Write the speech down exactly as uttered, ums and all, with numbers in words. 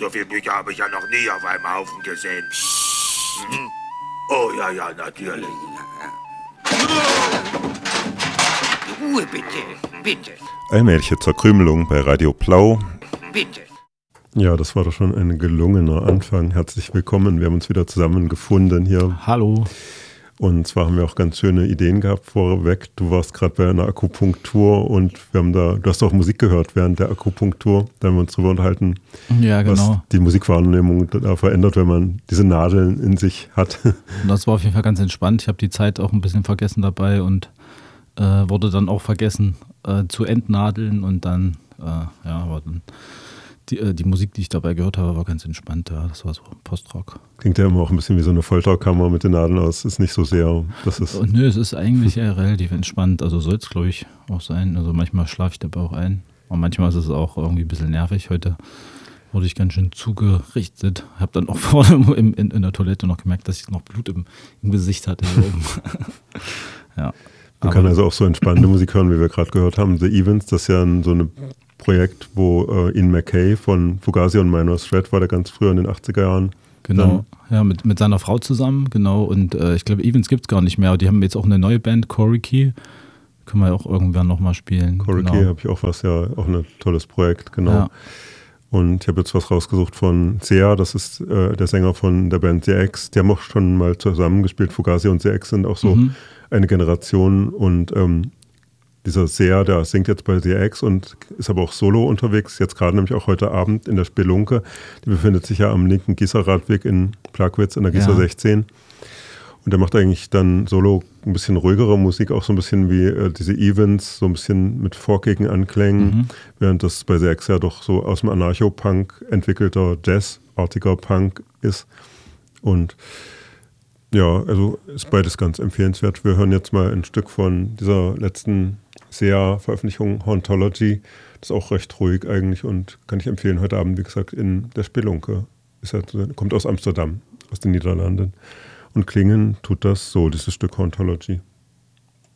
So viele Bücher habe ich ja noch nie auf einem Haufen gesehen. Hm? Oh ja, ja, natürlich. Ruhe bitte, bitte. Allmähliche Zerkrümelung bei Radio Blau. Bitte. Ja, das war doch schon ein gelungener Anfang. Herzlich willkommen. Wir haben uns wieder zusammengefunden hier. Hallo. Und zwar haben wir auch ganz schöne Ideen gehabt vorweg. Du warst gerade bei einer Akupunktur und wir haben da, du hast auch Musik gehört während der Akupunktur. Da haben wir uns drüber unterhalten, ja, genau. was die Musikwahrnehmung da verändert, wenn man diese Nadeln in sich hat. Und das war auf jeden Fall ganz entspannt. Ich habe die Zeit auch ein bisschen vergessen dabei und äh, wurde dann auch vergessen äh, zu entnadeln und dann, äh, ja, war dann die, äh, die Musik, die ich dabei gehört habe, war ganz entspannt. Ja, das war so Postrock. Klingt ja immer auch ein bisschen wie so eine Folterkammer mit den Nadeln aus. Ist nicht so sehr, das ist... Und nö, es ist eigentlich eher relativ entspannt. Also soll es, glaube ich, auch sein. Also manchmal schlafe ich dabei auch ein. Und manchmal ist es auch irgendwie ein bisschen nervig. Heute wurde ich ganz schön zugerichtet. Habe dann auch vorne im, in, in der Toilette noch gemerkt, dass ich noch Blut im, im Gesicht hatte. Hier oben. Ja. Man kann also auch so entspannende Musik hören, wie wir gerade gehört haben. The Events, das ist ja ein, so ein Projekt, wo äh, Ian MacKaye von Fugazi und Minor Threat war, der ganz früher in den achtziger Jahren. Genau, dann, ja, mit, mit seiner Frau zusammen, genau. Und äh, ich glaube, Events gibt es gar nicht mehr. Aber die haben jetzt auch eine neue Band, Corey Key. Können wir ja auch irgendwann nochmal spielen. Corey genau. Key habe ich auch was, ja, auch ein tolles Projekt, genau. Ja. Und ich habe jetzt was rausgesucht von Sea, das ist äh, der Sänger von der Band The X. Die haben auch schon mal zusammengespielt. Fugazi und The X sind auch so mhm. eine Generation. Und ähm, dieser Sea, der singt jetzt bei The X und ist aber auch solo unterwegs. Jetzt gerade nämlich auch heute Abend in der Spelunke. Die befindet sich ja am linken Gießerradweg in Plagwitz in der Gießer ja. sechzehn. Und der macht eigentlich dann solo ein bisschen ruhigere Musik, auch so ein bisschen wie äh, diese Events, so ein bisschen mit folkigen Anklängen, mhm. während das bei The X ja doch so aus dem Anarcho-Punk entwickelter Jazz-artiger Punk ist. Und ja, also ist beides ganz empfehlenswert. Wir hören jetzt mal ein Stück von dieser letzten Sea-Veröffentlichung, Hauntology. Das ist auch recht ruhig eigentlich und kann ich empfehlen heute Abend, wie gesagt, in der Spelunke. Ist halt, kommt aus Amsterdam, aus den Niederlanden. Und klingen tut das so, dieses Stück Hauntology.